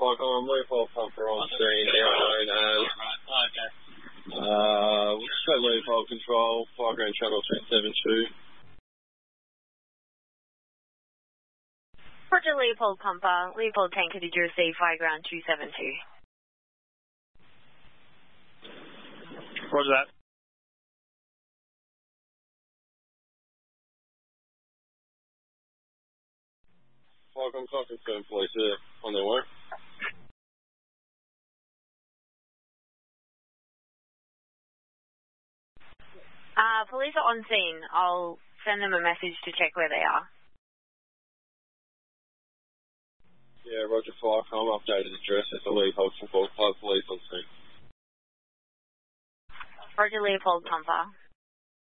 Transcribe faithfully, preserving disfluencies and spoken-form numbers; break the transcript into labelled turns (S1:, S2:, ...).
S1: Like, I'm Leopold Pumper on scene, now known as...
S2: Right, oh, okay.
S1: Uh, so Leopold Control, Fire Ground Channel two seven two.
S3: Roger, Leopold Pumper. Leopold Tanker, did you receive Fire Ground two seven two?
S2: Roger that.
S1: Welcome, can't confirm police are on their way.
S3: Uh, police are on scene. I'll send them a message to check where they are.
S1: Yeah, Roger Firecom, updated address at the Leopold Football Club, police on scene.
S3: Roger, Leopold Pumper.